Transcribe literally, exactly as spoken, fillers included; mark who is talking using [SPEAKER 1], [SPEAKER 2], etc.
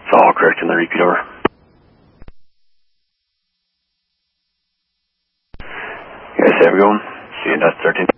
[SPEAKER 1] all correct in the repeat over. Yes, have we going? C N S thirteen.